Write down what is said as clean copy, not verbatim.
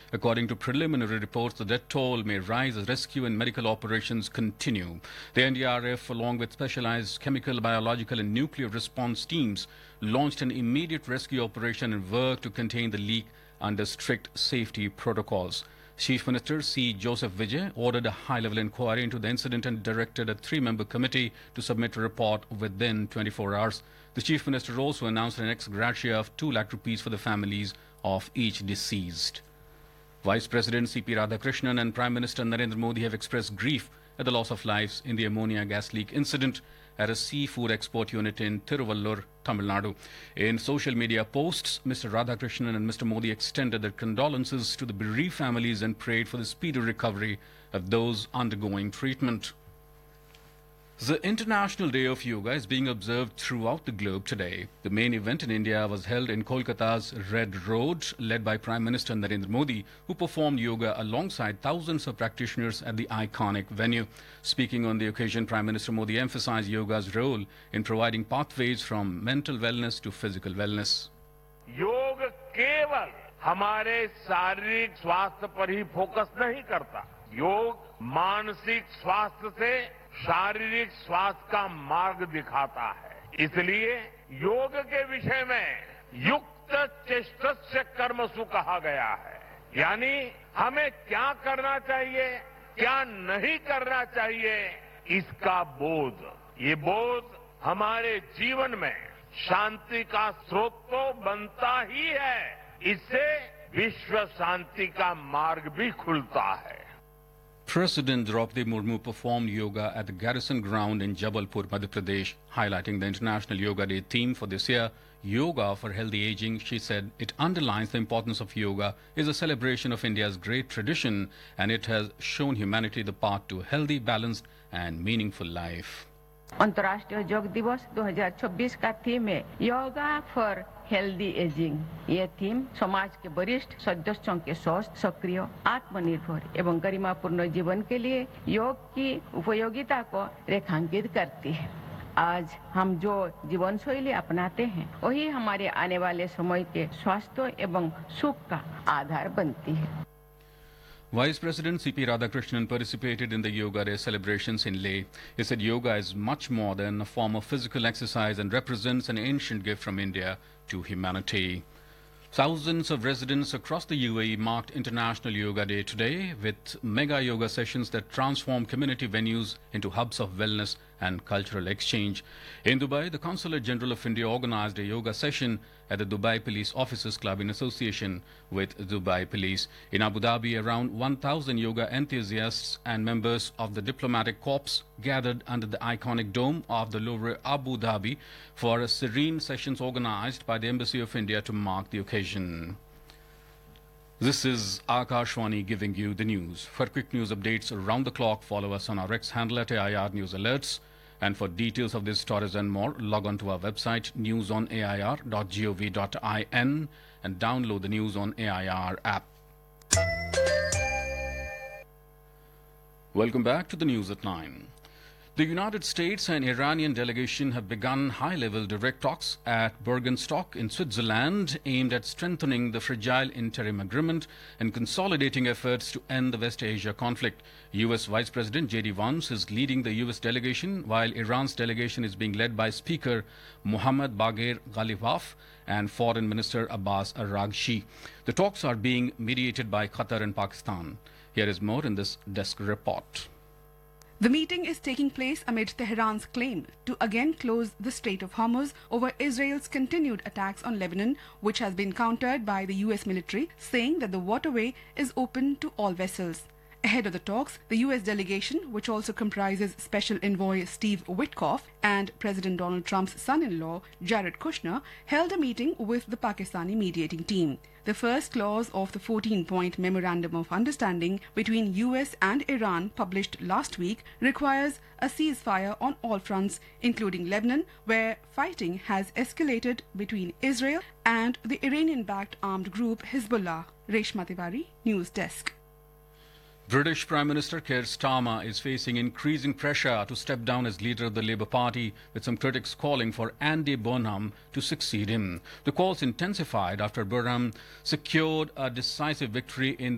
According to preliminary reports, the death toll may rise as rescue and medical operations continue. The NDRF, along with specialized chemical, biological and nuclear response teams, launched an immediate rescue operation and worked to contain the leak under strict safety protocols. Chief Minister C. Joseph Vijay ordered a high-level inquiry into the incident and directed a 3-member committee to submit a report within 24 hours. The Chief Minister also announced an ex gratia of 2 lakh rupees for the families of each deceased. Vice President C.P. Radhakrishnan and Prime Minister Narendra Modi have expressed grief at the loss of lives in the ammonia gas leak incident at a seafood export unit in Tiruvallur, Tamil Nadu. In social media posts, Mr. Radhakrishnan and Mr. Modi extended their condolences to the bereaved families and prayed for the speedy recovery of those undergoing treatment. The International Day of Yoga is being observed throughout the globe today. The main event in India was held in Kolkata's Red Road, led by Prime Minister Narendra Modi, who performed yoga alongside thousands of practitioners at the iconic venue. Speaking on the occasion, Prime Minister Modi emphasized yoga's role in providing pathways from mental wellness to physical wellness. योग केवल हमारे शारीरिक स्वास्थ्य पर ही focus नहीं करता। योग मानसिक स्वास्थ्य से शारीरिक स्वास्थ्य का मार्ग दिखाता है। इसलिए योग के विषय में युक्त चेष्टस्य कर्मसु कहा गया है। यानी हमें क्या करना चाहिए, क्या नहीं करना चाहिए, इसका बोध। ये बोध हमारे जीवन में शांति का स्रोत तो बनता ही है, इससे विश्व शांति का मार्ग भी खुलता है। President Draupadi Murmu performed yoga at the Garrison Ground in Jabalpur, Madhya Pradesh, highlighting the International Yoga Day theme for this year, Yoga for Healthy Aging. She said it underlines the importance of yoga, is a celebration of India's great tradition, and it has shown humanity the path to a healthy, balanced and meaningful life. अंतर्राष्ट्रीय योग दिवस 2026 का theme है yoga for healthy ageing. ये theme समाज के वरिष्ठ सदस्यों के स्वस्थ, सक्रिय, आत्मनिर्भर एवं गरिमापूर्ण जीवन के लिए योग की उपयोगिता को रेखांकित करती है। आज हम जो जीवन शैली अपनाते हैं वही हमारे आने वाले समय के स्वास्थ्य एवं सुख का आधार बनती है। Vice President C.P. Radhakrishnan participated in the Yoga Day celebrations in Leh. He said yoga is much more than a form of physical exercise and represents an ancient gift from India to humanity. Thousands of residents across the UAE marked International Yoga Day today with mega yoga sessions that transform community venues into hubs of wellness and cultural exchange. In Dubai, the Consulate General of India organized a yoga session at the Dubai Police Officers Club in association with Dubai Police. In Abu Dhabi, around 1,000 yoga enthusiasts and members of the diplomatic corps gathered under the iconic dome of the Louvre, Abu Dhabi, for a serene sessions organized by the Embassy of India to mark the occasion. This is Akashwani giving you the news. For quick news updates around the clock, follow us on our X handle at AIR News Alerts. And for details of these stories and more, log on to our website newsonair.gov.in and download the News on AIR app. Welcome back to the news at 9. The United States and Iranian delegation have begun high-level direct talks at Bergenstock in Switzerland aimed at strengthening the fragile interim agreement and consolidating efforts to end the West Asia conflict. U.S. Vice President J.D. Vance is leading the U.S. delegation, while Iran's delegation is being led by Speaker Mohammad Bagher Ghalibaf and Foreign Minister Abbas Araghchi. The talks are being mediated by Qatar and Pakistan. Here is more in this desk report. The meeting is taking place amid Tehran's claim to again close the Strait of Hormuz over Israel's continued attacks on Lebanon, which has been countered by the U.S. military, saying that the waterway is open to all vessels. Ahead of the talks, the U.S. delegation, which also comprises Special Envoy Steve Witkoff and President Donald Trump's son-in-law Jared Kushner, held a meeting with the Pakistani mediating team. The first clause of the 14-point Memorandum of Understanding between U.S. and Iran, published last week, requires a ceasefire on all fronts, including Lebanon, where fighting has escalated between Israel and the Iranian-backed armed group Hezbollah. Reshma Tiwari, News Desk. British Prime Minister Keir Starmer is facing increasing pressure to step down as leader of the Labour Party, with some critics calling for Andy Burnham to succeed him. The calls intensified after Burnham secured a decisive victory in